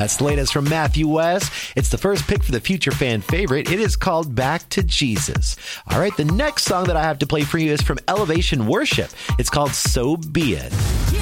That's the latest from Matthew West. It's the first pick for the future fan favorite. It is called Back to Jesus. All right, the next song that I have to play for you is from Elevation Worship. It's called So Be It.